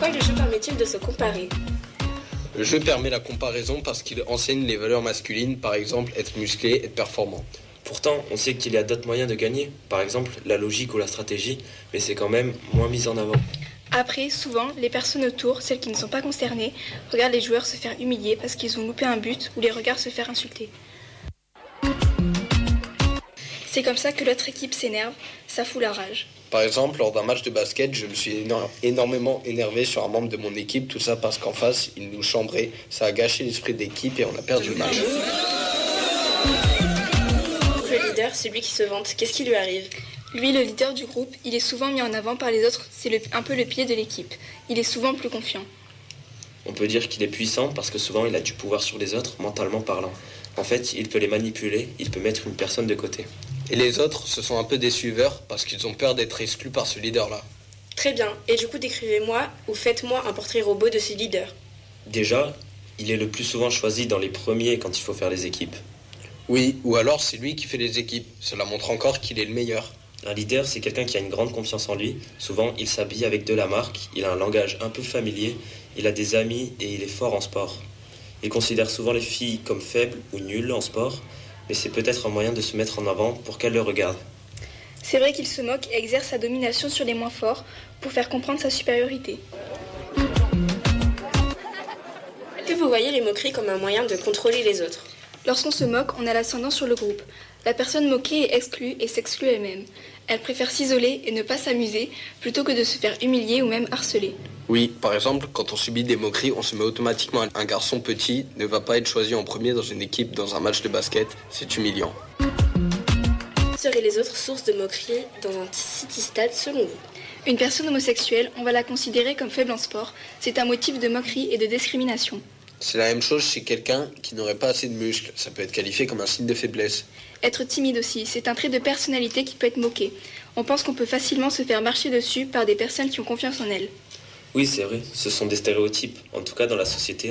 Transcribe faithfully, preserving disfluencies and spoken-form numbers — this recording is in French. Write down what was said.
Pourquoi le jeu permet-il de se comparer ? Le jeu permet la comparaison parce qu'il enseigne les valeurs masculines, par exemple être musclé, être performant. Pourtant, on sait qu'il y a d'autres moyens de gagner, par exemple la logique ou la stratégie, mais c'est quand même moins mis en avant. Après, souvent, les personnes autour, celles qui ne sont pas concernées, regardent les joueurs se faire humilier parce qu'ils ont loupé un but ou les regardent se faire insulter. C'est comme ça que l'autre équipe s'énerve, ça fout la rage. Par exemple, lors d'un match de basket, je me suis éno- énormément énervé sur un membre de mon équipe, tout ça parce qu'en face, il nous chambrait. Ça a gâché l'esprit d'équipe et on a perdu le match. Le leader, c'est lui qui se vante. Qu'est-ce qui lui arrive ? Lui, le leader du groupe, il est souvent mis en avant par les autres, c'est le- un peu le pied de l'équipe. Il est souvent plus confiant. On peut dire qu'il est puissant parce que souvent il a du pouvoir sur les autres, mentalement parlant. En fait, il peut les manipuler, il peut mettre une personne de côté. Et les autres, ce sont un peu des suiveurs parce qu'ils ont peur d'être exclus par ce leader-là. Très bien. Et du coup, décrivez-moi ou faites-moi un portrait robot de ce leader. Déjà, il est le plus souvent choisi dans les premiers quand il faut faire les équipes. Oui, ou alors c'est lui qui fait les équipes. Cela montre encore qu'il est le meilleur. Un leader, c'est quelqu'un qui a une grande confiance en lui. Souvent, il s'habille avec de la marque, il a un langage un peu familier, il a des amis et il est fort en sport. Il considère souvent les filles comme faibles ou nulles en sport, mais c'est peut-être un moyen de se mettre en avant pour qu'elles le regardent. C'est vrai qu'il se moque et exerce sa domination sur les moins forts pour faire comprendre sa supériorité. Est-ce que vous voyez les moqueries comme un moyen de contrôler les autres ? Lorsqu'on se moque, on a l'ascendant sur le groupe. La personne moquée est exclue et s'exclut elle-même. Elle préfère s'isoler et ne pas s'amuser plutôt que de se faire humilier ou même harceler. Oui, par exemple, quand on subit des moqueries, on se met automatiquement à un garçon petit ne va pas être choisi en premier dans une équipe dans un match de basket. C'est humiliant. Quelles seraient les autres sources de moqueries dans un city-stade selon vous ? Une personne homosexuelle, on va la considérer comme faible en sport. C'est un motif de moquerie et de discrimination. C'est la même chose chez quelqu'un qui n'aurait pas assez de muscles. Ça peut être qualifié comme un signe de faiblesse. Être timide aussi, c'est un trait de personnalité qui peut être moqué. On pense qu'on peut facilement se faire marcher dessus par des personnes qui ont confiance en elles. Oui, c'est vrai, ce sont des stéréotypes. En tout cas, dans la société,